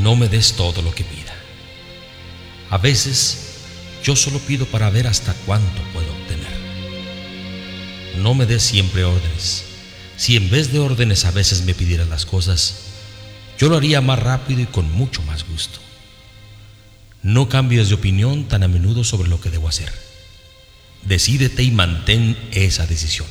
no me des todo lo que pida. A veces yo solo pido para ver hasta cuánto puedo obtener. No me des siempre órdenes. Si en vez de órdenes a veces me pidieras las cosas, yo lo haría más rápido y con mucho más gusto. No cambies de opinión tan a menudo sobre lo que debo hacer. Decídete y mantén esa decisión.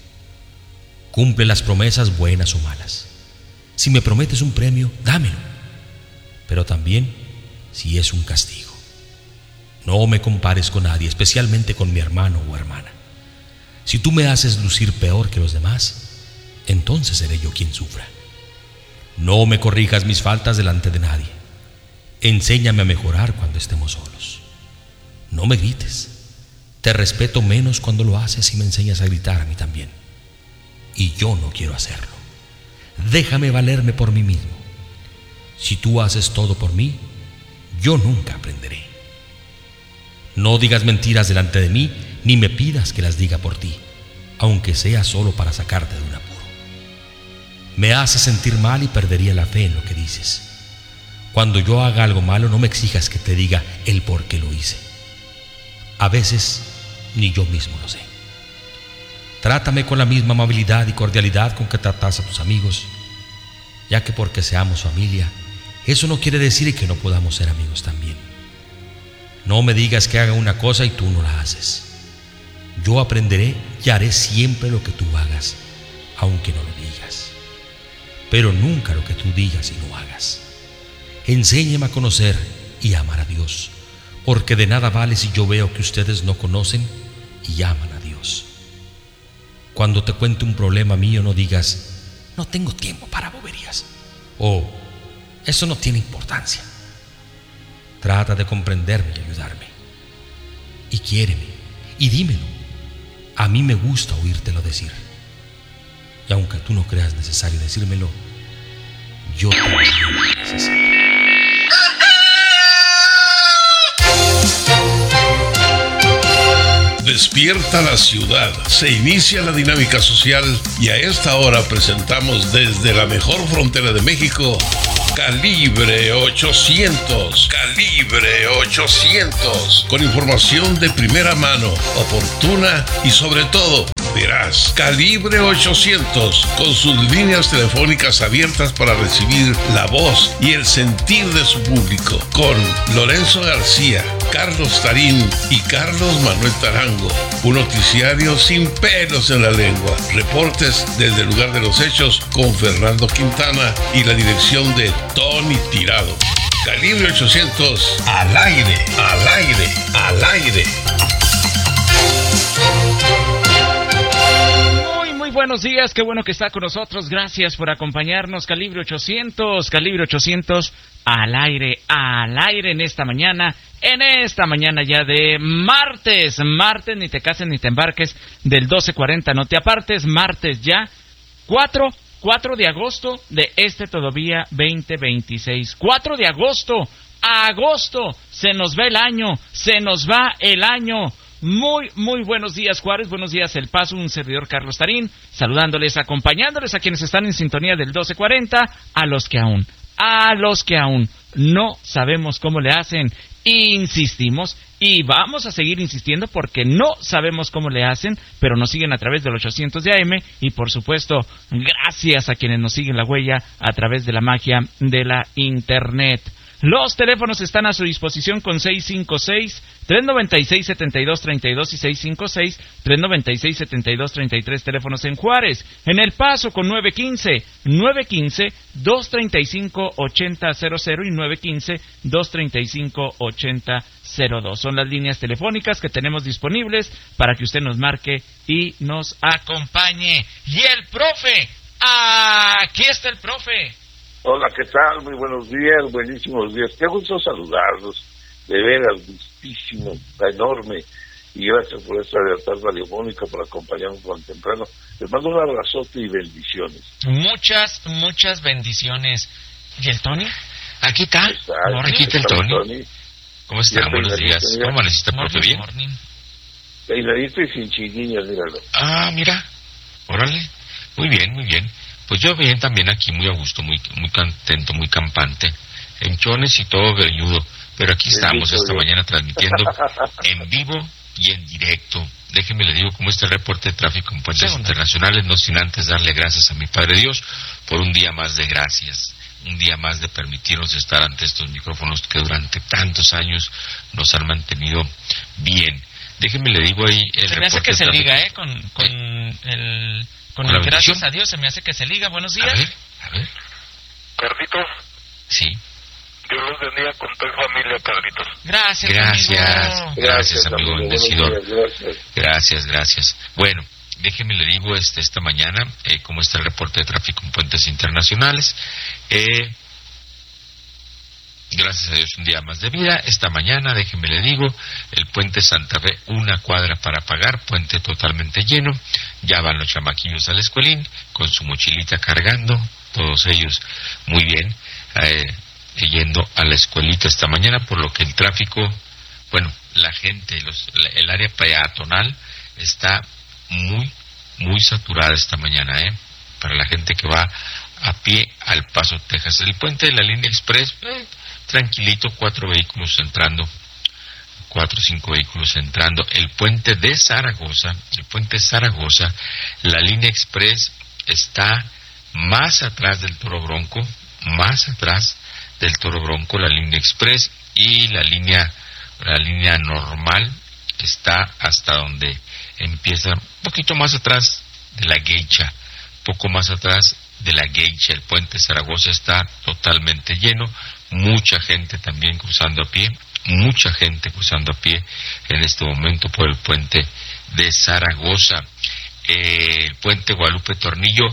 Cumple las promesas buenas o malas. Si me prometes un premio, dámelo. Pero también si es un castigo. No me compares con nadie, especialmente con mi hermano o hermana. Si tú me haces lucir peor que los demás, entonces seré yo quien sufra. No me corrijas mis faltas delante de nadie. Enséñame a mejorar cuando estemos solos. No me grites. Te respeto menos cuando lo haces y me enseñas a gritar a mí también. Y yo no quiero hacerlo. Déjame valerme por mí mismo. Si tú haces todo por mí, yo nunca aprenderé. No digas mentiras delante de mí, ni me pidas que las diga por ti, aunque sea solo para sacarte de un apuro. Me haces sentir mal y perdería la fe en lo que dices. Cuando yo haga algo malo, no me exijas que te diga el por qué lo hice. A veces, ni yo mismo lo sé. Trátame con la misma amabilidad y cordialidad con que tratas a tus amigos, ya que porque seamos familia, eso no quiere decir que no podamos ser amigos también. No me digas que haga una cosa y tú no la haces. Yo aprenderé y haré siempre lo que tú hagas, aunque no lo digas. Pero nunca lo que tú digas y no hagas. Enséñame a conocer y amar a Dios, porque de nada vale si yo veo que ustedes no conocen y aman a Dios. Cuando te cuente un problema mío, no digas, no tengo tiempo para boberías, o eso no tiene importancia. Trata de comprenderme y ayudarme. Y quiéreme, y dímelo. A mí me gusta oírtelo decir. Y aunque tú no creas necesario decírmelo, yo también lo necesito. Despierta la ciudad, se inicia la dinámica social y a esta hora presentamos desde la mejor frontera de México, Calibre 800. Calibre 800. Con información de primera mano, oportuna y sobre todo veraz. Calibre 800. Con sus líneas telefónicas abiertas para recibir la voz y el sentir de su público. Con Lorenzo García, Carlos Tarín y Carlos Manuel Tarango. Un noticiario sin pelos en la lengua. Reportes desde el lugar de los hechos con Fernando Quintana y la dirección de Tony Tirado. Calibre 800, al aire, al aire, al aire. Muy buenos días, qué bueno que está con nosotros, gracias por acompañarnos. Calibre 800 al aire en esta mañana ya de martes, ni te cases ni te embarques, del 12:40, no te apartes, martes ya, 4 de agosto de este todavía 2026, 4 de agosto, se nos va el año. Muy buenos días, Juárez, buenos días, El Paso, un servidor Carlos Tarín, saludándoles, acompañándoles a quienes están en sintonía del 12:40, a los que aún no sabemos cómo le hacen, insistimos y vamos a seguir insistiendo porque no sabemos cómo le hacen, pero nos siguen a través del 800 de AM y por supuesto gracias a quienes nos siguen la huella a través de la magia de la internet. Los teléfonos están a su disposición con 656-396-7232 y 656-396-7233, teléfonos en Juárez. En El Paso con 915-235-8000 y 915-235-8002. Son las líneas telefónicas que tenemos disponibles para que usted nos marque y nos acompañe. Y el profe, aquí está el profe. Hola, ¿qué tal? Muy buenos días, buenísimos días. Qué gusto saludarlos, de veras, gustísimo, enorme. Y gracias por esta libertad radiofónica, por acompañarnos tan temprano. Les mando un abrazote y bendiciones. Muchas bendiciones. ¿Y el Tony? Aquí está. Aquí está el Tony. ¿Cómo está? Buenos días. ¿Cómo amaneciste, profe? ¿Bien? Peinadito y sin chinillas, míralo. Ah, mira. Órale. Muy bien. Pues yo bien también aquí, muy a gusto, muy contento, muy campante. enchones y todo greñudo. Pero aquí estamos esta mañana transmitiendo en vivo y en directo. Déjeme le digo cómo está el reporte de tráfico en puentes internacionales, no sin antes darle gracias a mi Padre Dios por un día más de gracias, un día más de permitirnos estar ante estos micrófonos que durante tantos años nos han mantenido bien. Déjeme le digo ahí el se me hace que se liga, con el gracias a Dios, se me hace que se liga. Buenos días. A ver. Carlitos. Sí. Dios los bendiga con tu familia, Carlitos. Gracias, amigo bendecido. Gracias. Bueno, déjeme le digo esta mañana cómo está el reporte de tráfico en puentes internacionales. Gracias a Dios un día más de vida. Esta mañana, déjeme le digo, el puente Santa Fe, 1 cuadra para pagar, puente totalmente lleno. Ya van los chamaquillos al escuelín con su mochilita cargando, todos ellos muy bien, yendo a la escuelita esta mañana, por lo que el tráfico, bueno, la gente, el área peatonal está muy saturada esta mañana, para la gente que va a pie al Paso, Texas. El puente de la línea express, tranquilito, 4 o 5 vehículos entrando. El puente de Zaragoza, la línea express está más atrás del Toro Bronco, la línea express, y la línea normal está hasta donde empieza, un poquito más atrás de la Geisha, el puente Zaragoza está totalmente lleno, mucha gente también cruzando a pie en este momento por el puente de Zaragoza. El puente Guadalupe Tornillo,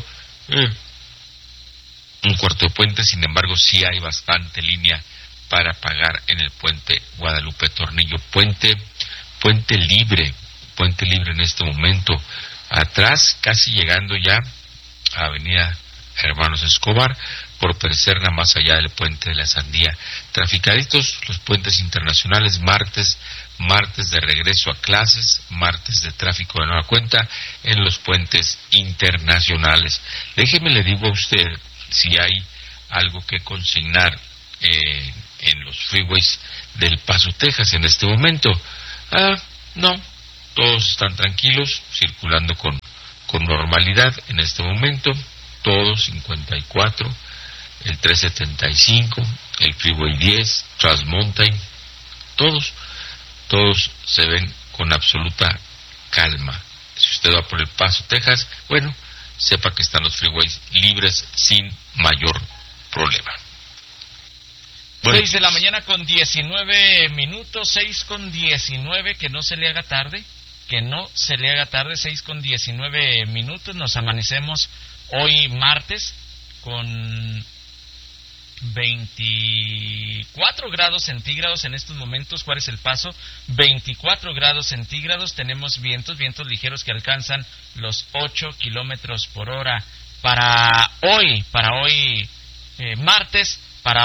un cuarto de puente, sin embargo sí hay bastante línea para pagar en el puente Guadalupe Tornillo. Puente libre en este momento, atrás, casi llegando ya a Avenida Hermanos Escobar, por Perserna, más allá del puente de la Sandía. Traficaditos los puentes internacionales, martes de regreso a clases, martes de tráfico de nueva cuenta en los puentes internacionales. Déjeme le digo a usted si hay algo que consignar en los freeways del Paso, Texas en este momento. No, todos están tranquilos, circulando con normalidad en este momento, todos 54, el 375, el freeway 10, Trans Mountain, todos se ven con absoluta calma. Si usted va por el Paso, Texas, bueno, sepa que están los freeways libres sin mayor problema. Bueno, 6 de la mañana con 19 minutos, 6:19, que no se le haga tarde, 6:19, nos amanecemos hoy martes con 24 grados centígrados en estos momentos. ¿Cuál es el Paso? 24 grados centígrados, tenemos vientos ligeros que alcanzan los 8 kilómetros por hora. Para hoy martes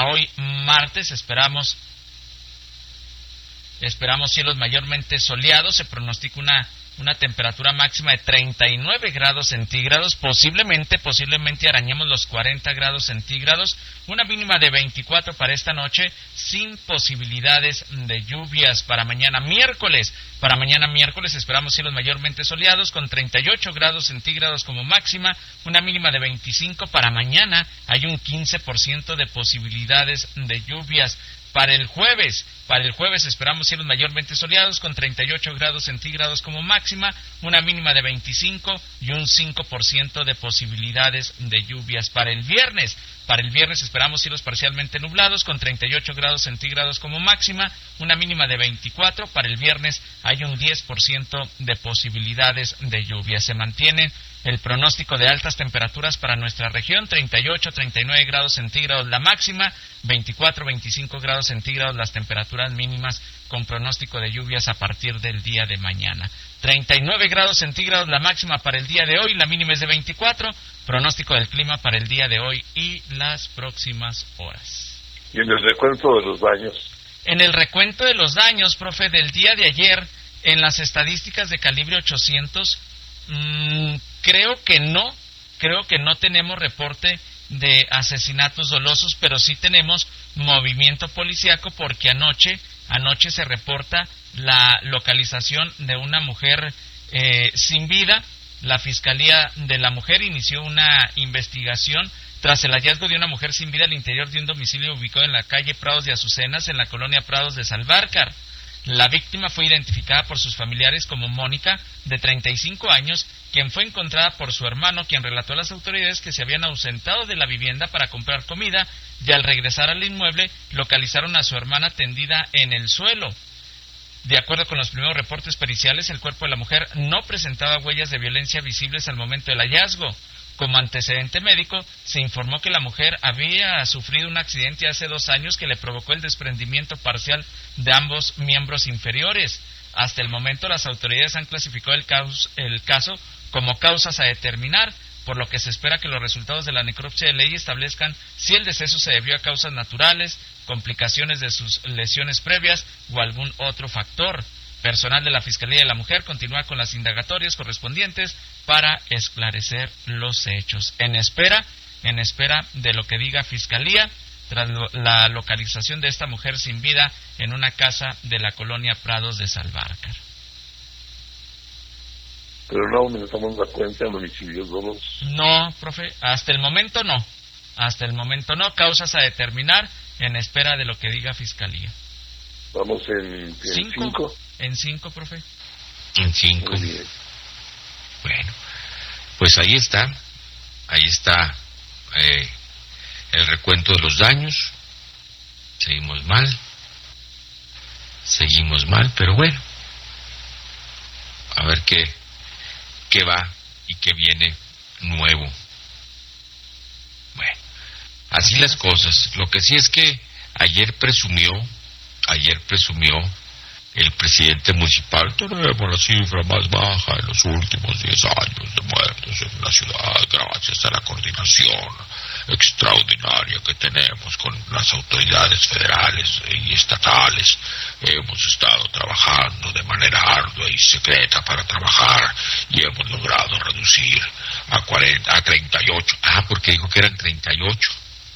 esperamos cielos mayormente soleados. Se pronostica una temperatura máxima de 39 grados centígrados, posiblemente arañemos los 40 grados centígrados, una mínima de 24 para esta noche, sin posibilidades de lluvias. Para mañana miércoles esperamos cielos mayormente soleados con 38 grados centígrados como máxima, una mínima de 25. Para mañana hay un 15% de posibilidades de lluvias. Para el jueves esperamos cielos mayormente soleados con 38 grados centígrados como máxima, una mínima de 25 y un 5% de posibilidades de lluvias. Para el viernes esperamos cielos parcialmente nublados con 38 grados centígrados como máxima, una mínima de 24. Para el viernes hay un 10% de posibilidades de lluvia. Se mantiene el pronóstico de altas temperaturas para nuestra región, 38, 39 grados centígrados la máxima, 24, 25 grados centígrados las temperaturas mínimas, con pronóstico de lluvias a partir del día de mañana. 39 grados centígrados la máxima para el día de hoy, la mínima es de 24, pronóstico del clima para el día de hoy y las próximas horas. ¿Y en el recuento de los daños? En el recuento de los daños, profe, del día de ayer, en las estadísticas de calibre 800, creo que no tenemos reporte de asesinatos dolosos, pero sí tenemos movimiento policíaco porque anoche se reporta la localización de una mujer sin vida. La Fiscalía de la Mujer inició una investigación tras el hallazgo de una mujer sin vida al interior de un domicilio ubicado en la calle Prados de Azucenas, en la colonia Prados de Salvarcar. La víctima fue identificada por sus familiares como Mónica, de 35 años, quien fue encontrada por su hermano, quien relató a las autoridades que se habían ausentado de la vivienda para comprar comida y al regresar al inmueble localizaron a su hermana tendida en el suelo. De acuerdo con los primeros reportes periciales, el cuerpo de la mujer no presentaba huellas de violencia visibles al momento del hallazgo. Como antecedente médico, se informó que la mujer había sufrido un accidente hace 2 años que le provocó el desprendimiento parcial de ambos miembros inferiores. Hasta el momento, las autoridades han clasificado el caso como causas a determinar, por lo que se espera que los resultados de la necropsia de ley establezcan si el deceso se debió a causas naturales, complicaciones de sus lesiones previas o algún otro factor. Personal de la Fiscalía de la Mujer continúa con las indagatorias correspondientes para esclarecer los hechos. En espera de lo que diga Fiscalía, tras la localización de esta mujer sin vida en una casa de la colonia Prados de Salvarcar. Pero no aumentamos la cuenta de homicidios dolosos. No, profe, hasta el momento no. Causas a determinar en espera de lo que diga Fiscalía. Vamos en 5. En 5, profe. En 5. Bueno, pues ahí está el recuento de los daños. Seguimos mal, pero bueno, a ver qué va y qué viene nuevo. Bueno, así las cosas. Lo que sí es que ayer presumió el presidente municipal: tenemos la cifra más baja en los últimos 10 años de muertos en la ciudad, gracias a la coordinación extraordinaria que tenemos con las autoridades federales y estatales. Hemos estado trabajando de manera ardua y secreta para trabajar y hemos logrado reducir a 38. Porque dijo que eran 38.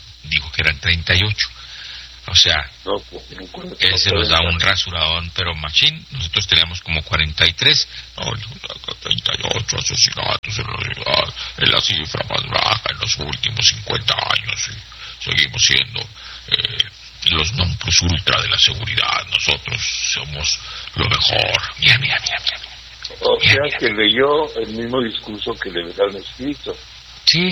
O sea, él se nos da un rasuradón, pero machín. Nosotros teníamos como 43. 38 asesinatos en la ciudad, es la cifra más baja en los últimos 50 años. Y seguimos siendo los non plus ultra de la seguridad. Nosotros somos lo mejor. Mira. O sea, que leyó el mismo discurso que le han escrito. Sí.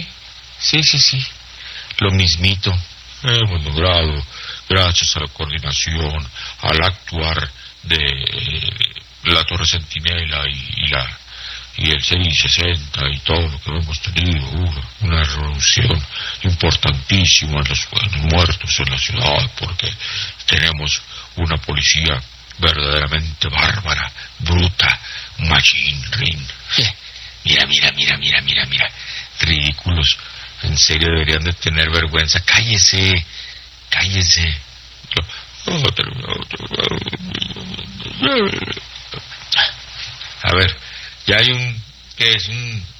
Lo mismito. Hemos logrado, gracias a la coordinación, al actuar de la Torre Centinela y el 660 y todo lo que hemos tenido, una reducción importantísima en los muertos en la ciudad, porque tenemos una policía verdaderamente bárbara, bruta, machine ring. Mira, ridículos. En serio, deberían de tener vergüenza. Cállese. A ver, ya hay ¿qué es?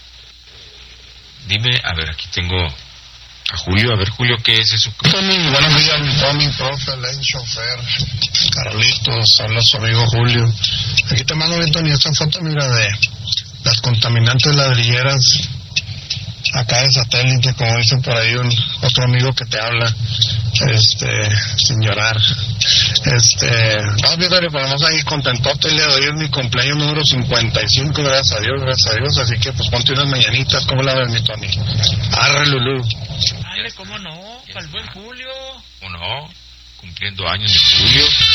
Dime, a ver, aquí tengo a Julio. A ver, Julio, ¿qué es eso? Tommy, buenos días, mi Tommy, profe, Len, chofer, Carlitos, habla su amigo Julio. Aquí te mando, mi Tony, esta foto, mira, de las contaminantes ladrilleras acá de satélite, como dice por ahí otro amigo que te habla, sin llorar. No, mi Tony, ponemos ahí contentote el día de hoy, es mi cumpleaños número 55, gracias a Dios, así que pues ponte unas mañanitas. ¿Cómo la ves, mi Tony? Arre, Lulú. Dale, ¿cómo no? Para el buen Julio. ¿Cómo no? Cumpliendo años de Julio.